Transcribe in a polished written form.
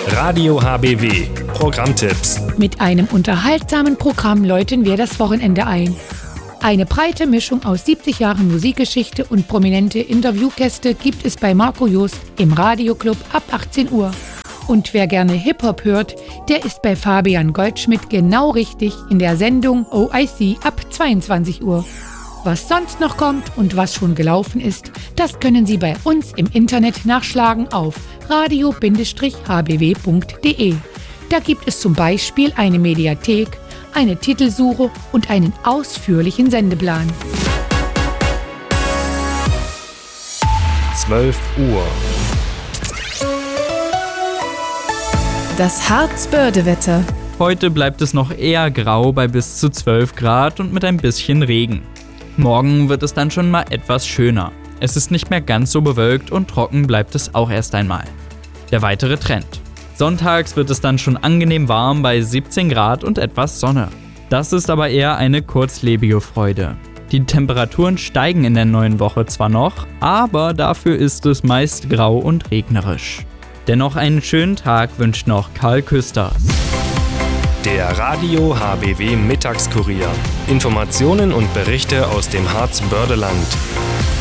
Radio HBW. Programmtipps. Mit einem unterhaltsamen Programm läuten wir das Wochenende ein. Eine breite Mischung aus 70 Jahren Musikgeschichte und prominente Interviewgäste gibt es bei Marco Jost im Radioclub ab 18 Uhr. Und wer gerne Hip-Hop hört, der ist bei Fabian Goldschmidt genau richtig in der Sendung OIC ab 22 Uhr. Was sonst noch kommt und was schon gelaufen ist, das können Sie bei uns im Internet nachschlagen auf radio-hbw.de. Da gibt es zum Beispiel eine Mediathek, eine Titelsuche und einen ausführlichen Sendeplan. 12 Uhr. Das Harzbörde-Wetter. Heute bleibt es noch eher grau bei bis zu 12 Grad und mit ein bisschen Regen. Morgen wird es dann schon mal etwas schöner. Es ist nicht mehr ganz so bewölkt und trocken bleibt es auch erst einmal. Der weitere Trend. Sonntags wird es dann schon angenehm warm bei 17 Grad und etwas Sonne. Das ist aber eher eine kurzlebige Freude. Die Temperaturen steigen in der neuen Woche zwar noch, aber dafür ist es meist grau und regnerisch. Dennoch einen schönen Tag wünscht noch Karl Küsters. Der Radio HBW Mittagskurier. Informationen und Berichte aus dem Harzbördeland.